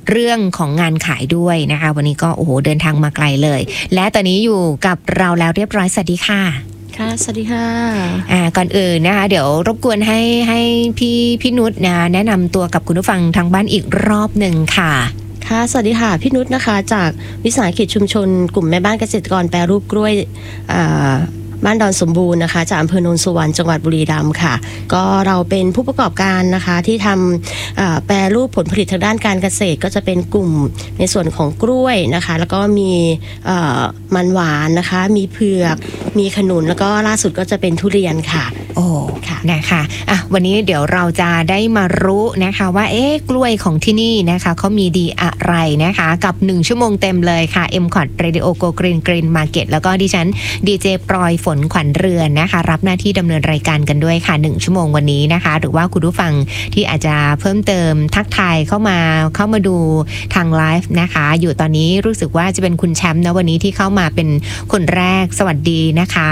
เรื่องของงานขายด้วยนะคะวันนี้ก็โอ้โหเดินทางมาไกลเลยและตอนนี้อยู่กับเราแล้วเรียบร้อยสวัสดีค่ะค่ะสวัสดีค่ะก่อนอื่นนะคะเดี๋ยวรบกวนให้พี่นุชนะแนะนำตัวกับคุณผู้ฟังทางบ้านอีกรอบหนึ่งค่ะค่ะสวัสดีค่ะพี่นุชนะคะจากวิสาหกิจชุมชนกลุ่มแม่บ้านเกษตรกรแปรรูปกล้วยบ้านดอนสมบูรณ์นะคะจากอำเภอโนนสุวรรณจังหวัดบุรีรัมย์ค่ะก็เราเป็นผู้ประกอบการนะคะที่ทำแปรรูปผลผลิตทางด้านการเกษตรก็จะเป็นกลุ่มในส่วนของกล้วยนะคะแล้วก็มีมันหวานนะคะมีเผือกมีขนุนแล้วก็ล่าสุดก็จะเป็นทุเรียนค่ะโอ้ค่ะนะคะวันนี้เดี๋ยวเราจะได้มารู้นะคะว่ากล้วยของที่นี่นะคะเขามีดีอะไรนะคะกับ1ชั่วโมงเต็มเลยค่ะ MCOT Radio Go Green Green Market แล้วก็ดิฉันดีเจปลอยฝนขวัญเรือนนะคะรับหน้าที่ดำเนินรายการกันด้วยค่ะ1ชั่วโมงวันนี้นะคะหรือว่าคุณผู้ฟังที่อาจจะเพิ่มเติมทักทายเข้ามาดูทางไลฟ์นะคะอยู่ตอนนี้รู้สึกว่าจะเป็นคุณแชมป์นะวันนี้ที่เข้ามาเป็นคนแรกสวัสดีนะคะ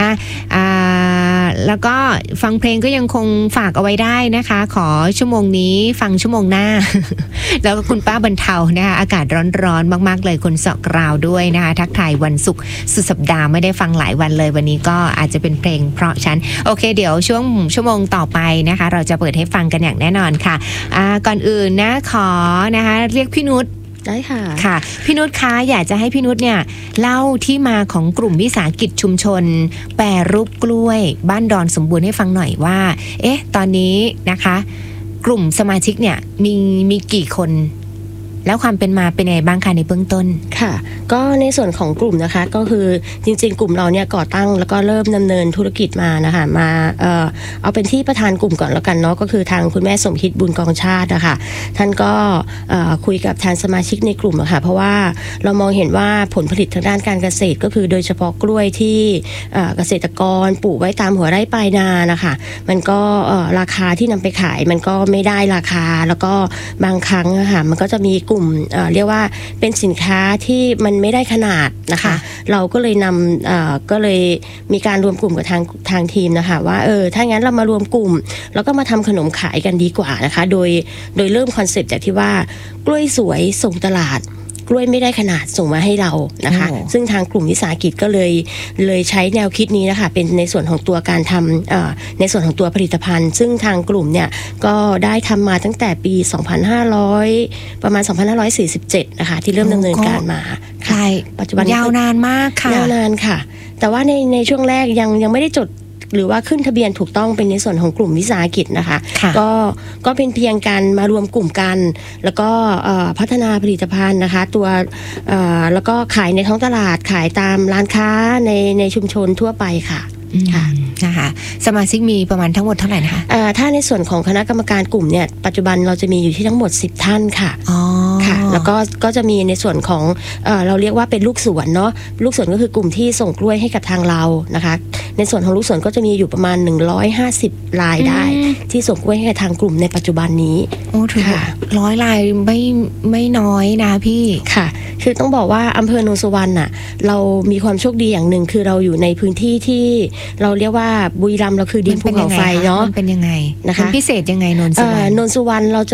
แล้วก็ฟังเพลงก็ยังคงฝากเอาไว้ได้นะคะขอชั่วโมงนี้ฟังชั่วโมงหน้า แล้วก็คุณป้าบรรเทานะคะอากาศร้อนๆมากๆเลยคนเสาะกราวด้วยนะคะทักทายวันศุกร์สุดสัปดาห์ไม่ได้ฟังหลายวันเลยวันนี้ก็อาจจะเป็นเพลงเพราะฉันโอเคเดี๋ยวช่วงชั่วโมงต่อไปนะคะเราจะเปิดให้ฟังกันอย่างแน่นอนค่ะก่อนอื่นนะขอนะคะเรียกพี่นุชได้ค่ะค่ะพี่นุชคะอยากจะให้พี่นุชเนี่ยเล่าที่มาของกลุ่มวิสาหกิจชุมชนแปรรูปกล้วยบ้านดอนสมบูรณ์ให้ฟังหน่อยว่าตอนนี้นะคะกลุ่มสมาชิกเนี่ยมีกี่คนแล้วความเป็นมาเป็นไงบ้างคะในเบื้องต้นค่ะก็ในส่วนของกลุ่มนะคะก็คือจริงๆกลุ่มเราเนี่ยก่อตั้งแล้วก็เริ่มดำเนินธุรกิจมานะคะมาเอาเป็นที่ประธานกลุ่มก่อนแล้วกันเนาะก็คือทางคุณแม่สมคิดบุญกองชาตินะคะท่านก็คุยกับทางสมาชิกในกลุ่มอะค่ะเพราะว่าเรามองเห็นว่าผลผลิตทางด้านการเกษตรก็คือโดยเฉพาะกล้วยที่เกษตรกรปลูกไว้ตามหัวไร่ปลายนานะคะมันก็ราคาที่นำไปขายมันก็ไม่ได้ราคาแล้วก็บางครั้งอะค่ะมันก็จะมีกลุ่มเรียกว่าเป็นสินค้าที่มันไม่ได้ขนาดนะคะเราก็เลยก็เลยมีการรวมกลุ่มกับทางทีมนะคะว่าถ้างั้นเรามารวมกลุ่มแล้วก็มาทำขนมขายกันดีกว่านะคะโดยเริ่มคอนเซปต์จากที่ว่ากล้วยสวยส่งตลาดกล้วยไม่ได้ขนาดส่งมาให้เรานะคะซึ่งทางกลุ่มวิสาหกิจก็เลยใช้แนวคิดนี้นะคะเป็นในส่วนของตัวการทำในส่วนของตัวผลิตภัณฑ์ซึ่งทางกลุ่มเนี่ยก็ได้ทำมาตั้งแต่ปีประมาณ2547นะคะที่เริ่มดำเนินการมาค่ะปัจจุบันยาวนานมากค่ะยาวนานค่ะแต่ว่าในช่วงแรกยังไม่ได้จดหรือว่าขึ้นทะเบียนถูกต้องเป็นในส่วนของกลุ่มวิสาหกิจนะคะก็เป็นเพียงการมารวมกลุ่มกันแล้วก็พัฒนาผลิตภัณฑ์นะคะตัวแล้วก็ขายในท้องตลาดขายตามร้านค้าในชุมชนทั่วไปค่ะค่ะนะคะสมาชิกมีประมาณทั้งหมดเท่าไหร่นะคะถ้าในส่วนของคณะกรรมการกลุ่มเนี่ยปัจจุบันเราจะมีอยู่ที่ทั้งหมด10ท่านค่ะค่ะแล้วก็จะมีในส่วนของเราเรียกว่าเป็นลูกสวนเนาะลูกสวนก็คือกลุ่มที่ส่งกล้วยให้กับทางเรานะคะในส่วนของลูกสวนก็จะมีอยู่ประมาณ150รายได้ที่ส่งกล้วยให้กับทางกลุ่มในปัจจุบันนี้โอ้ถือว่า100รายไม่น้อยนะพี่ค่ะคือต้องบอกว่าอำเภอโนนสุวรรณน่ะเรามีความโชคดีอย่างหนึ่งคือเราอยู่ในพื้นที่ที่เราเรียกว่าบุรีรัมย์เราคือดินภูเขาไฟเนาะมันเป็นยังไงนะคะพิเศษยังไงโนนสุวรรณโนนสุวรรณเรา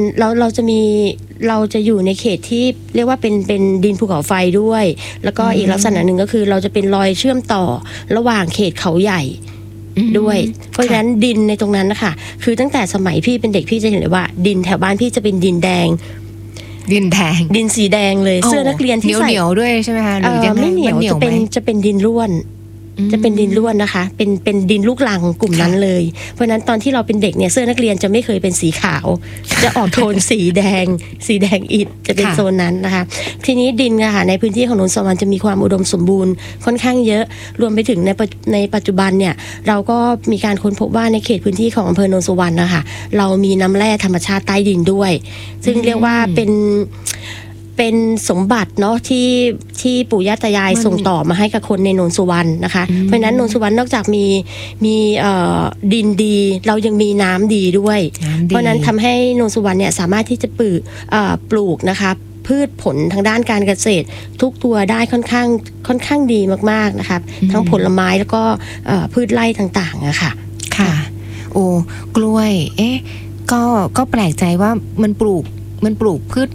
จะอยู่ในเขตที่เรียกว่าเป็นดินภูเขาไฟด้วยแล้วก็อีกลักษณะหนึ่งก็คือเราจะเป็นรอยเชื่อมต่อระหว่างเขตเขาใหญ่ด้วยเพราะฉะนั้นดินในตรงนั้นนะคะคือตั้งแต่สมัยพี่เป็นเด็กพี่จะเห็นเลยว่าดินแถวบ้านพี่จะเป็นดินแดงดินสีแดงเลยเสื้อนักเรียนที่ใส่เหนียวด้วยใช่ไหมคะไม่เหนียวจะเป็นดินร่วนนะคะเป็นดินลูกรังกลุ่มนั้นเลยเพราะนั้นตอนที่เราเป็นเด็กเนี่ยเสื้อนักเรียนจะไม่เคยเป็นสีขาวจะออกโทนสีแดงอิฐจะเป็นโซนนั้นนะคะทีนี้ดินค่ะในพื้นที่ของโนนสุวรรณจะมีความอุดมสมบูรณ์ค่อนข้างเยอะรวมไปถึงในปัจจุบันเนี่ยเราก็มีการค้นพบว่าในเขตพื้นที่ของอำเภอโนนสุวรรณนะคะเรามีน้ำแร่ธรรมชาติใต้ดินด้วยซึ่งเรียกว่าเป็นสมบัติเนาะที่ปู่ย่าตายายส่งต่อมาให้กับคนในโนนสุวรรณนะคะเพราะฉะนั้นโนนสุวรรณนอกจากมีดินดีเรายังมีน้ำดีด้วยเพราะนั้นทำให้โนนสุวรรณเนี่ยสามารถที่จะปลูกนะคะพืชผลทางด้านการเกษตรทุกตัวได้ค่อนข้างดีมากๆนะคะทั้งผลไม้แล้วก็พืชไร่ต่างๆอะค่ะค่ะโอ้กล้วยก็แปลกใจว่ามันปลูกพืช